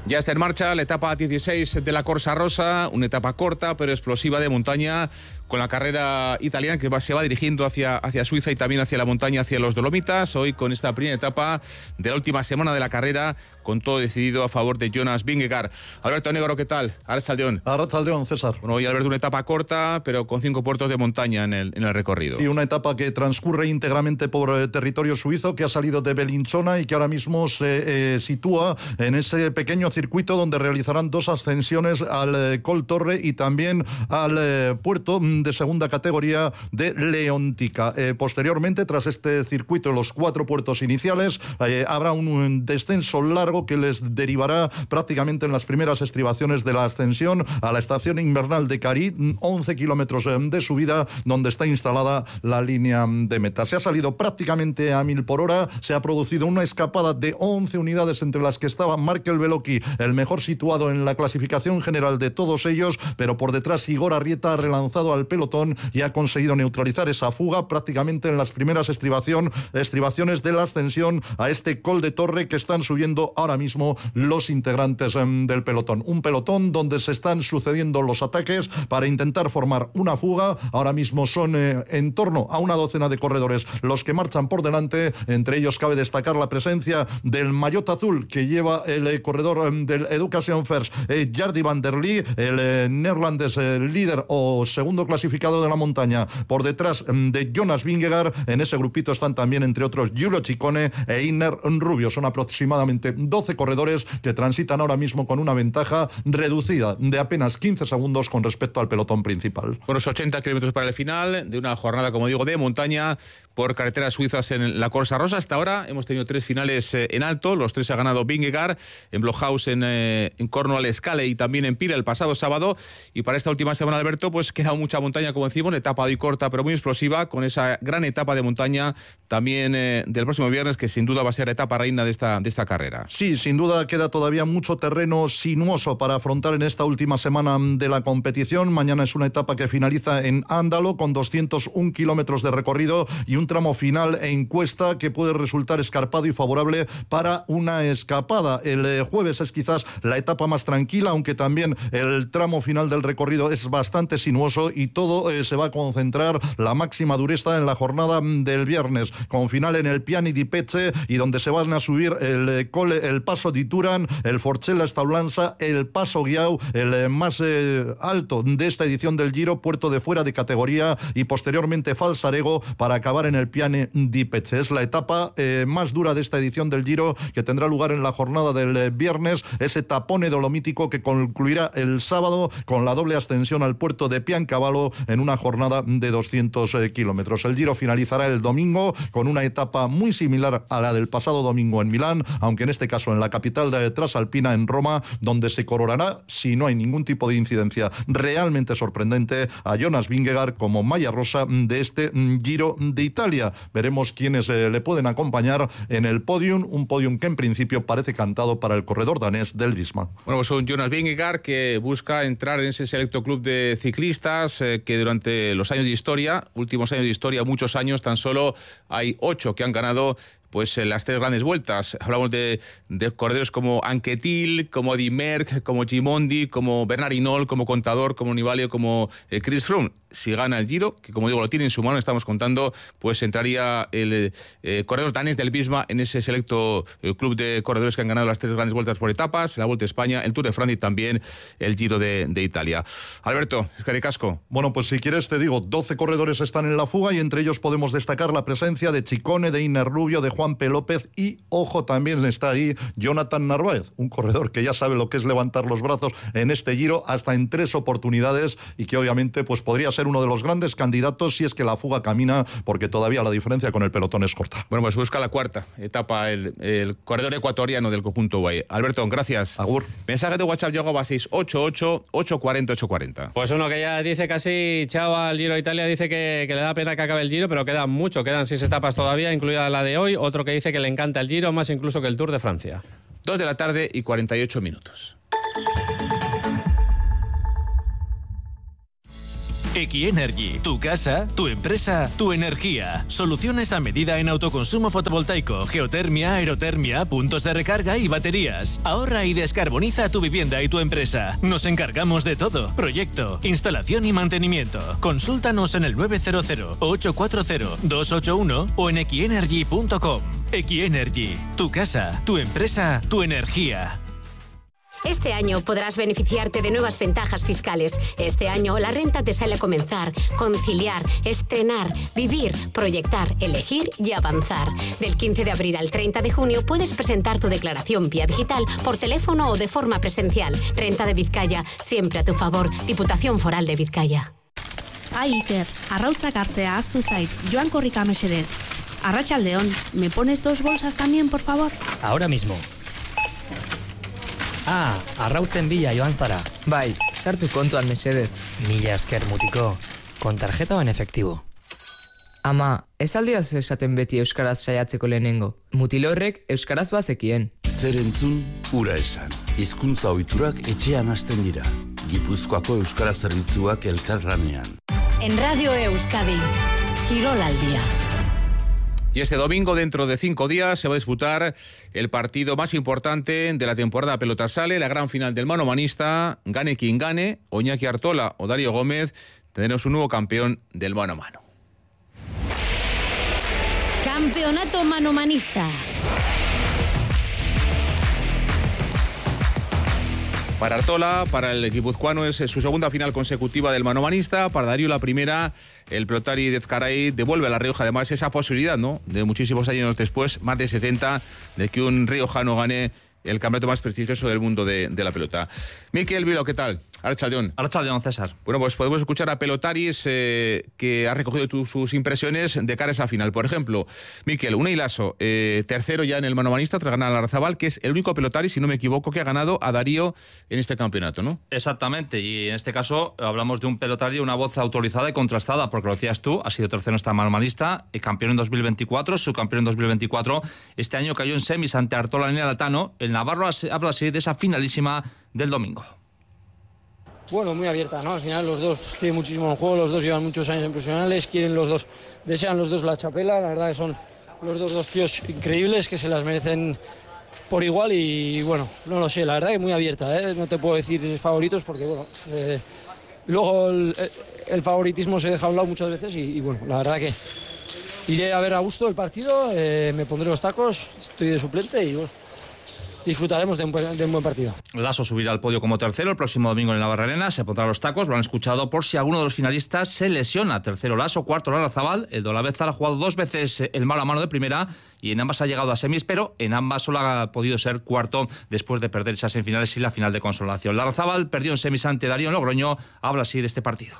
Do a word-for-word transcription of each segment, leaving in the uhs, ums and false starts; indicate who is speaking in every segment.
Speaker 1: Ya está en marcha la etapa dieciséis de la Corsa Rosa, una etapa corta pero explosiva de montaña, con la carrera italiana que va, se va dirigiendo hacia, hacia Suiza y también hacia la montaña, hacia los Dolomitas. Hoy con esta primera etapa de la última semana de la carrera, con todo decidido a favor de Jonas Vingegaard. Alberto Negro, ¿qué tal? Arrachaldeón.
Speaker 2: Arrachaldeón, César.
Speaker 1: Bueno, hoy Alberto, una etapa corta, pero con cinco puertos de montaña en el, en el recorrido.
Speaker 2: Y una etapa que transcurre íntegramente por eh, territorio suizo, que ha salido de Bellinzona y que ahora mismo se eh, sitúa en ese pequeño circuito donde realizarán dos ascensiones al eh, Col Torre y también al eh, puerto de segunda categoría de Leontica. Eh, posteriormente, tras este circuito, los cuatro puertos iniciales, eh, habrá un, un descenso largo que les derivará prácticamente en las primeras estribaciones de la ascensión a la estación invernal de Cari, once kilómetros de subida, donde está instalada la línea de meta. Se ha salido prácticamente a mil por hora, se ha producido una escapada de once unidades, entre las que estaba Markel Velocki, el mejor situado en la clasificación general de todos ellos, pero por detrás Igor Arrieta ha relanzado al pelotón y ha conseguido neutralizar esa fuga prácticamente en las primeras estribación, estribaciones de la ascensión a este Col de Torre que están subiendo ahora mismo los integrantes eh, del pelotón. Un pelotón donde se están sucediendo los ataques para intentar formar una fuga. Ahora mismo son eh, en torno a una docena de corredores los que marchan por delante. Entre ellos cabe destacar la presencia del maillot azul que lleva el eh, corredor eh, del Education First, eh, Jardy van der Lee, el eh, neerlandés eh, líder o segundo clasificado de la montaña, por detrás de Jonas Vingegaard. En ese grupito están también, entre otros, Giulio Ciccone e Iner Rubio. Son aproximadamente doce corredores que transitan ahora mismo con una ventaja reducida de apenas quince segundos con respecto al pelotón principal.
Speaker 1: Unos ochenta kilómetros para el final de una jornada, como digo, de montaña por carreteras suizas en la Corsa Rosa. Hasta ahora hemos tenido tres finales eh, en alto. Los tres ha ganado Vingegaard, en Blockhaus, en, eh, en Cornwall Scale y también en Pira el pasado sábado. Y para esta última semana, Alberto, pues queda mucha montaña, como decimos, una etapa hoy corta pero muy explosiva, con esa gran etapa de montaña también eh, del próximo viernes, que sin duda va a ser la etapa reina de esta, de esta carrera.
Speaker 2: Sí, sin duda queda todavía mucho terreno sinuoso para afrontar en esta última semana de la competición. Mañana es una etapa que finaliza en Ándalo con doscientos un kilómetros de recorrido y un tramo final en cuesta que puede resultar escarpado y favorable para una escapada. El eh, jueves es quizás la etapa más tranquila, aunque también el tramo final del recorrido es bastante sinuoso y todo eh, se va a concentrar, la máxima dureza, en la jornada del viernes, con final en el Piani di Pecce y donde se van a subir el, eh, cole, el Paso di Turan, el Forcella Staulanza, el Paso Ghiau, el eh, más eh, alto de esta edición del Giro, puerto de fuera de categoría, y posteriormente Falsarego para acabar en el Piani di Pecce. Es la etapa eh, más dura de esta edición del Giro, que tendrá lugar en la jornada del eh, viernes, ese tapone dolomítico que concluirá el sábado con la doble ascensión al puerto de Piancavallo en una jornada de doscientos eh, kilómetros. El Giro finalizará el domingo con una etapa muy similar a la del pasado domingo en Milán, aunque en este caso en la capital de Trasalpina, en Roma, donde se coronará, si no hay ningún tipo de incidencia realmente sorprendente, a Jonas Vingegaard como malla rosa de este Giro de Italia. Veremos quiénes eh, le pueden acompañar en el podium, un podium que en principio parece cantado para el corredor danés del Visma.
Speaker 1: Bueno, pues un Jonas Vingegaard que busca entrar en ese selecto club de ciclistas eh, que durante los años de historia, últimos años de historia, muchos años, tan solo hay ocho que han ganado pues en las tres grandes vueltas. Hablamos de, de corredores como Anquetil, como Di Merck, como Gimondi, como Bernard Hinault, como Contador, como Nibali, como eh, Chris Froome. Si gana el Giro, que como digo lo tiene en su mano, estamos contando, pues entraría el eh, corredor danés del Visma en ese selecto eh, club de corredores que han ganado las tres grandes vueltas por etapas, la Vuelta a España, el Tour de Francia y también el Giro de, de Italia. Alberto, escaricasco.
Speaker 2: Bueno, pues si quieres te digo, doce corredores están en la fuga y entre ellos podemos destacar la presencia de Ciccone, de Iner Rubio, de Juan P. López y, ojo, también está ahí Jonathan Narváez, un corredor que ya sabe lo que es levantar los brazos en este Giro, hasta en tres oportunidades, y que obviamente pues podría ser uno de los grandes candidatos si es que la fuga camina, porque todavía la diferencia con el pelotón es corta.
Speaker 1: Bueno, pues busca la cuarta etapa, el, el corredor ecuatoriano del conjunto U A E. Alberto, gracias.
Speaker 2: Agur.
Speaker 1: Mensaje de WhatsApp llegó a seis ocho ocho, ocho cuatro cero, ocho cuatro cero.
Speaker 3: Pues uno que ya dice casi chao al Giro de Italia, dice que, que le da pena que acabe el Giro, pero queda mucho, quedan seis etapas todavía, incluida la de hoy. Otro que dice que le encanta el Giro, más incluso que el Tour de Francia.
Speaker 1: Dos de la tarde y cuarenta y ocho minutos.
Speaker 4: Equienergy, tu casa, tu empresa, tu energía. Soluciones a medida en autoconsumo fotovoltaico, geotermia, aerotermia, puntos de recarga y baterías. Ahorra y descarboniza tu vivienda y tu empresa. Nos encargamos de todo. Proyecto, instalación y mantenimiento. Consúltanos en el nueve cero cero, ocho cuatro cero, dos ocho uno o en equienergy punto com. Equienergy, tu casa, tu empresa, tu energía.
Speaker 5: Este año podrás beneficiarte de nuevas ventajas fiscales. Este año la renta te sale a comenzar, conciliar, estrenar, vivir, proyectar, elegir y avanzar. Del quince de abril al treinta de junio puedes presentar tu declaración vía digital, por teléfono o de forma presencial. Renta de Vizcaya, siempre a tu favor. Diputación Foral de Vizcaya.
Speaker 6: Ai, Iker, arrautzak hartzea ahaztu zait. Joan korrika mesedez. Arratsaldeon, ¿me pones dos bolsas también, por favor?
Speaker 7: Ahora mismo. Ah, arrautzen bila joan zara.
Speaker 8: Bai, sartu kontuan mesedez.
Speaker 7: Mila esker mutiko. Con tarjeta o en efectivo?
Speaker 8: Ama, ez aldiaz esaten beti euskaraz saiatzeko lehenengo. Mutilo horrek euskaraz bazekien.
Speaker 9: Zer entzun, ura esan. Hizkuntza ohiturak etxean hasten dira. Gipuzkoako euskara zerbitzuak elkarlanean.
Speaker 5: En Radio Euskadi, Kirol al día.
Speaker 1: Y este domingo, dentro de cinco días, se va a disputar el partido más importante de la temporada Pelota Sale, la gran final del manomanista. Gane quien gane, Iñaki Artola o Darío Gómez, tendremos un nuevo campeón del mano a mano.
Speaker 5: Campeonato manomanista.
Speaker 1: Para Artola, para el guipuzcoano, es su segunda final consecutiva del manomanista. Para Darío, la primera. El pelotari de Ezcaray devuelve a La Rioja además esa posibilidad, ¿no?, de muchísimos años después, más de setenta, de que un riojano gane el campeonato más prestigioso del mundo de, de la pelota. Mikel Vilo, ¿qué tal? Arratsaldeon.
Speaker 3: Arratsaldeon, César.
Speaker 1: Bueno, pues podemos escuchar a pelotaris eh, que ha recogido tu, sus impresiones de cara a esa final. Por ejemplo, Mikel, Unai Laso, eh, tercero ya en el manomanista tras ganar a Larrazabal, que es el único pelotari, si no me equivoco, que ha ganado a Darío en este campeonato, ¿no?
Speaker 10: Exactamente, y en este caso hablamos de un pelotari, una voz autorizada y contrastada, porque lo decías tú, ha sido tercero en esta manomanista, campeón en dos mil veinticuatro, subcampeón en dos mil veinticuatro. Este año cayó en semis ante Artola en el Altano. El navarro habla así de esa finalísima del domingo.
Speaker 11: Bueno, muy abierta, ¿no? Al final los dos tienen muchísimo en juego, los dos llevan muchos años en profesionales, quieren los dos, desean los dos la chapela, la verdad que son los dos dos tíos increíbles que se las merecen por igual y bueno, no lo sé, la verdad que muy abierta, ¿eh? No te puedo decir favoritos porque bueno, eh, luego el, el favoritismo se deja a un lado muchas veces y, y bueno, la verdad que iré a ver a gusto el partido, eh, me pondré los tacos, estoy de suplente y bueno, disfrutaremos de un, de un buen partido.
Speaker 10: Laso subirá al podio como tercero el próximo domingo en la Navarrarena, se pondrá los tacos, lo han escuchado por si alguno de los finalistas se lesiona. Tercero Laso, cuarto Larrazabal, el Dolaveza ha jugado dos veces el mano a mano de primera y en ambas ha llegado a semis, pero en ambas solo ha podido ser cuarto después de perder esas semifinales y la final de consolación. Larrazabal perdió en semis ante Darío en Logroño, habla así de este partido.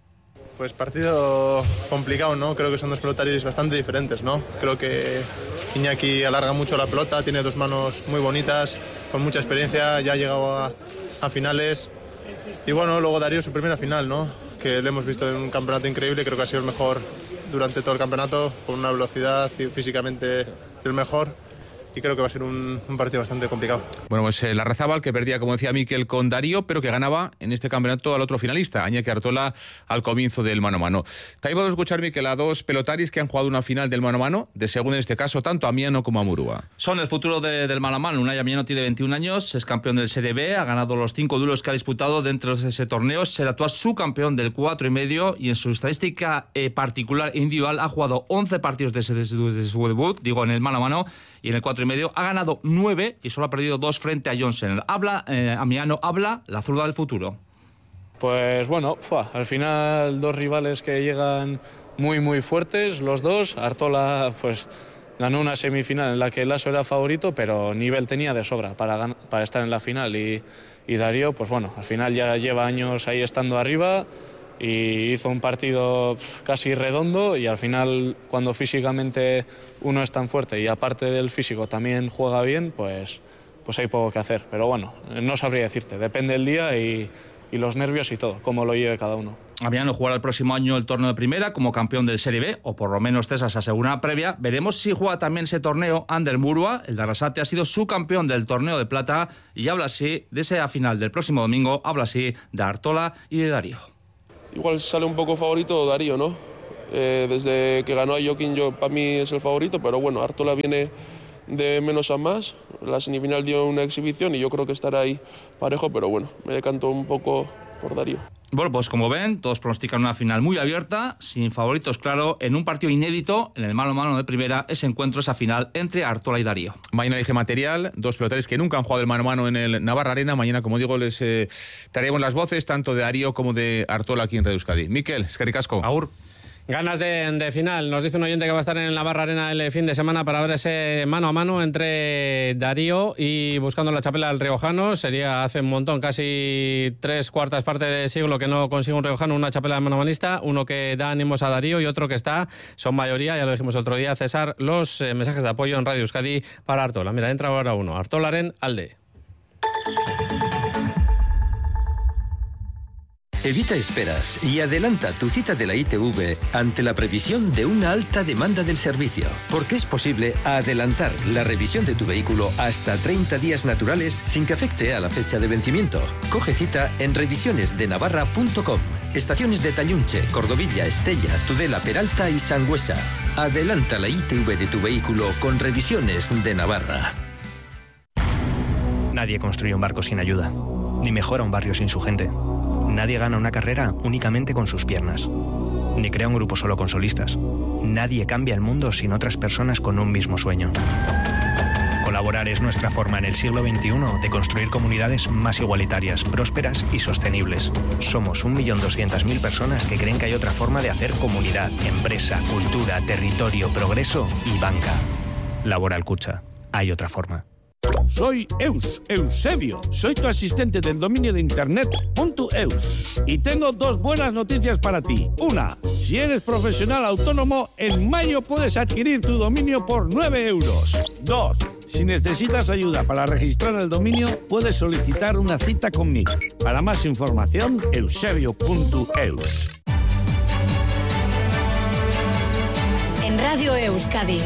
Speaker 12: Pues partido complicado, ¿no? Creo que son dos pelotaris bastante diferentes, ¿no? Creo que Iñaki alarga mucho la pelota, tiene dos manos muy bonitas, con mucha experiencia, ya ha llegado a, a finales. Y bueno, luego Darío su primera final, ¿no? Que le hemos visto en un campeonato increíble, creo que ha sido el mejor durante todo el campeonato, con una velocidad y físicamente el mejor. Y creo que va a ser un, un partido bastante complicado.
Speaker 1: Bueno, pues eh, Larrazabal, que perdía, como decía Mikel, con Darío, pero que ganaba en este campeonato al otro finalista, Iñaki Artola, al comienzo del mano a mano. También podemos escuchar, Mikel, a dos pelotaris que han jugado una final del mano a mano, de segunda en este caso, tanto a Amiano como a Murúa.
Speaker 10: Son el futuro de, del mano a mano. Unai Amiano tiene veintiún años, es campeón del Serie B, ha ganado los cinco duelos que ha disputado dentro de ese torneo, será actual subcampeón del cuatro y medio y en su estadística eh, particular e individual ha jugado once partidos desde, desde, desde su debut, digo, en el mano a mano, y en el cuatro y medio ha ganado nueve y solo ha perdido dos frente a Johnson. Habla, eh, Amiano habla la zurda del futuro.
Speaker 11: Pues bueno, fua, al final dos rivales que llegan muy muy fuertes, los dos. Artola pues ganó una semifinal en la que Laso era favorito, pero nivel tenía de sobra para, para estar en la final. Y, y Darío, pues bueno, al final ya lleva años ahí estando arriba y hizo un partido casi redondo y al final cuando físicamente uno es tan fuerte y aparte del físico también juega bien, pues, pues hay poco que hacer. Pero bueno, no sabría decirte, depende del día y, y los nervios y todo, cómo lo lleve cada uno.
Speaker 10: Amiano jugará el próximo año el torneo de primera como campeón del Serie B, o por lo menos César se asegura una previa. Veremos si juega también ese torneo Ander Murúa. El de Arrasate ha sido subcampeón del torneo de plata y habla así de esa final del próximo domingo, habla así de Artola y de Darío.
Speaker 13: igual sale un poco favorito Darío, ¿no? Eh, desde que ganó a Joaquín, yo, para mí es el favorito, pero bueno, Artola viene de menos a más. La semifinal dio una exhibición y yo creo que estará ahí parejo, pero bueno, me decanto un poco por Darío.
Speaker 10: Bueno, pues como ven, todos pronostican una final muy abierta, sin favoritos, claro, en un partido inédito, en el mano a mano de primera, ese encuentro, esa final entre Artola y Darío.
Speaker 1: Mañana elige material, dos pelotaris que nunca han jugado el mano a mano en el Navarra Arena. Mañana, como digo, les eh, traeremos las voces tanto de Darío como de Artola aquí en Radio Euskadi. Mikel, eskerrik asko.
Speaker 3: Agur. Ganas de, de final. Nos dice un oyente que va a estar en la Navarra Arena el fin de semana para ver ese mano a mano entre Darío y buscando la chapela del riojano. Sería hace un montón, casi tres cuartas partes de siglo que no consigue un riojano una chapela de manomanista. Uno que da ánimos a Darío y otro que está, son mayoría, ya lo dijimos el otro día, César, los eh, mensajes de apoyo en Radio Euskadi para Artola. Mira, entra ahora uno. Artolaren alde.
Speaker 14: Evita esperas y adelanta tu cita de la I T V ante la previsión de una alta demanda del servicio, porque es posible adelantar la revisión de tu vehículo hasta treinta días naturales sin que afecte a la fecha de vencimiento. Coge cita en revisiones de navarra punto com. Estaciones de Tallunche, Cordovilla, Estella, Tudela, Peralta y Sangüesa. Adelanta la I T V de tu vehículo con Revisiones de Navarra.
Speaker 15: Nadie construye un barco sin ayuda, ni mejora un barrio sin su gente. Nadie gana una carrera únicamente con sus piernas, ni crea un grupo solo con solistas. Nadie cambia el mundo sin otras personas con un mismo sueño. Colaborar es nuestra forma en el siglo veintiuno de construir comunidades más igualitarias, prósperas y sostenibles. Somos un millón doscientas mil personas que creen que hay otra forma de hacer comunidad, empresa, cultura, territorio, progreso y banca. Laboral Kutxa. Hay otra forma.
Speaker 16: Soy Eus, Eusebio. Soy tu asistente del dominio de internet .eus. Y tengo dos buenas noticias para ti. Una, si eres profesional autónomo, en mayo puedes adquirir tu dominio por nueve euros. Dos, si necesitas ayuda para registrar el dominio, puedes solicitar una cita conmigo. Para más información, eusebio punto eus.
Speaker 5: En Radio Euskadi,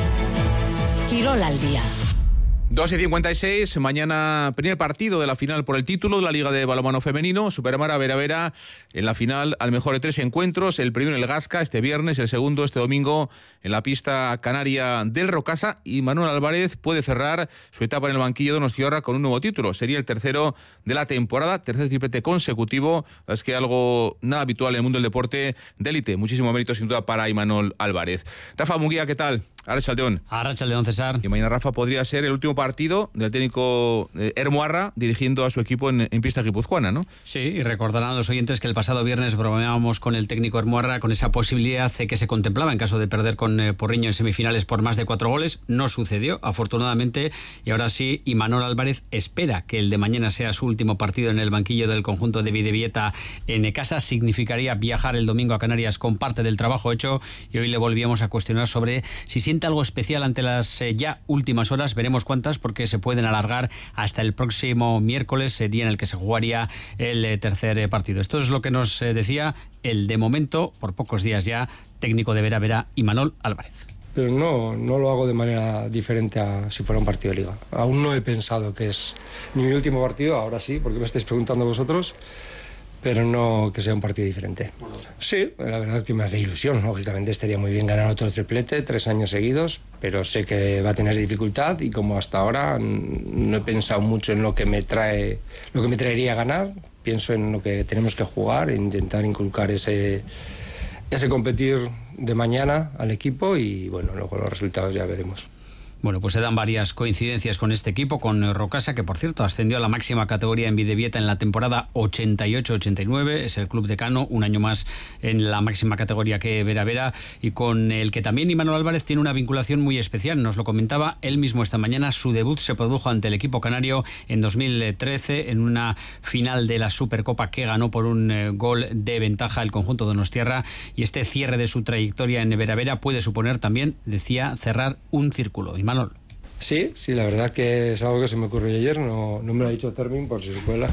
Speaker 5: Quirol al día.
Speaker 1: dos y cincuenta y seis, mañana primer partido de la final por el título de la Liga de Balonmano Femenino. Superamara Vera Vera en la final al mejor de tres encuentros. El primero en el Gasca este viernes, el segundo este domingo en la pista canaria del Rocasa. Y Manuel Álvarez puede cerrar su etapa en el banquillo de Donostiarra con un nuevo título. Sería el tercero de la temporada, tercer triplete consecutivo. Es que algo nada habitual en el mundo del deporte de élite. Muchísimo mérito sin duda para Imanol Álvarez. Rafa Munguía, ¿qué tal? Arratsaldeon.
Speaker 17: Arratsaldeon, César.
Speaker 1: Y mañana, Rafa, podría ser el último partido del técnico eh, Ermuarra dirigiendo a su equipo en, en pista guipuzcoana, ¿no?
Speaker 17: Sí, y recordarán los oyentes que el pasado viernes bromeábamos con el técnico Ermuarra con esa posibilidad que se contemplaba en caso de perder con eh, Porriño en semifinales por más de cuatro goles. No sucedió, afortunadamente, y ahora sí, Imanol Álvarez espera que el de mañana sea su último partido en el banquillo del conjunto de Bidebieta en casa. Significaría viajar el domingo a Canarias con parte del trabajo hecho, y hoy le volvíamos a cuestionar sobre si siente algo especial ante las eh, ya últimas horas. Veremos cuántas, porque se pueden alargar hasta el próximo miércoles, eh, día en el que se jugaría el eh, tercer eh, partido. Esto es lo que nos eh, decía el, de momento, por pocos días ya, técnico de Vera Vera, Imanol Álvarez.
Speaker 18: Pero no, no lo hago de manera diferente a si fuera un partido de liga. Aún no he pensado que es ni mi último partido, ahora sí, porque me estáis preguntando vosotros, pero no que sea un partido diferente. Sí, la verdad es que me hace ilusión. Lógicamente estaría muy bien ganar otro triplete, tres años seguidos, pero sé que va a tener dificultad, y como hasta ahora no he pensado mucho en lo que me trae, lo que me traería a ganar. Pienso en lo que tenemos que jugar e intentar inculcar ese, ese competir de mañana al equipo, y bueno, luego los resultados ya veremos.
Speaker 17: Bueno, pues se dan varias coincidencias con este equipo, con Rocasa, que por cierto ascendió a la máxima categoría en Bidebieta en la temporada ochenta y ocho ochenta y nueve, es el club decano, un año más en la máxima categoría que Vera Vera, y con el que también Imanol Álvarez tiene una vinculación muy especial. Nos lo comentaba él mismo esta mañana. Su debut se produjo ante el equipo canario en dos mil trece en una final de la Supercopa que ganó por un eh, gol de ventaja el conjunto donostiarra, y este cierre de su trayectoria en Vera Vera puede suponer también, decía, cerrar un círculo. Imanol.
Speaker 18: Sí, sí, la verdad que es algo que se me ocurrió ayer, no, no me lo ha dicho Termin por si se cuela,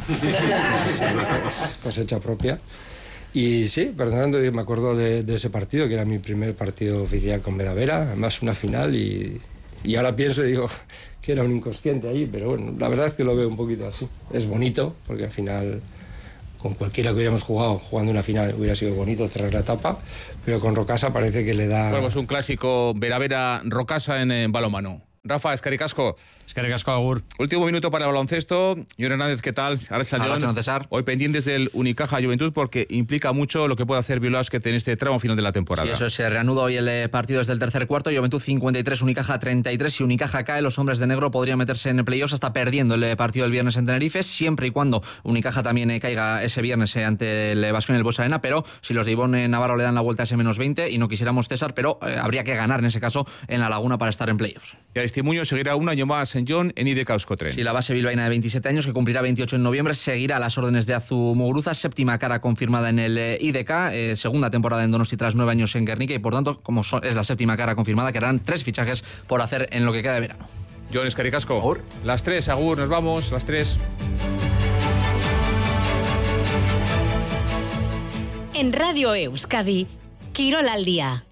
Speaker 18: es cosecha propia. Y sí, perdonando, me acuerdo de, de ese partido, que era mi primer partido oficial con Vera Vera, además una final, y, y ahora pienso y digo que era un inconsciente ahí, pero bueno, la verdad es que lo veo un poquito así. Es bonito, porque al final Con cualquiera que hubiéramos jugado, jugando una final, hubiera sido bonito cerrar la etapa, pero con Rocasa parece que le da...
Speaker 1: Bueno, pues un clásico Vera-Vera Rocasa en, en balonmano. Rafa, eskerrik asko.
Speaker 17: Eskerrik asko, agur.
Speaker 1: Último minuto para el baloncesto. Jon Hernández, ¿qué tal?
Speaker 10: Arratsaldeon, César.
Speaker 1: Hoy pendientes del Unicaja Juventud porque implica mucho lo que puede hacer Bilbao Basket en este tramo final de la temporada.
Speaker 10: Sí, eso se reanuda hoy el partido desde el tercer cuarto. Juventud cincuenta y tres, Unicaja treinta y tres. Si Unicaja cae, los hombres de negro podrían meterse en playoffs hasta perdiendo el partido del viernes en Tenerife, siempre y cuando Unicaja también caiga ese viernes ante el Baskonia en el Buesa Arena. Pero si los de Ivonne Navarro le dan la vuelta a ese menos veinte, y no quisiéramos César, pero eh, habría que ganar en ese caso en la Laguna para estar en playoffs.
Speaker 1: Y Aristimuño seguirá un año más en Jon en I D K Euskotren.
Speaker 10: Si la base bilbaína de veintisiete años, que cumplirá veintiocho en noviembre, seguirá a las órdenes de Azu Muguruza, séptima cara confirmada en el eh, I D K, eh, segunda temporada en Donosti tras nueve años en Guernica, y por tanto, como so, es la séptima cara confirmada, quedarán tres fichajes por hacer en lo que queda de verano.
Speaker 1: Jon, eskerrik asko. Agur. Las tres, agur, nos vamos, las tres.
Speaker 5: En Radio Euskadi, Quirol al día.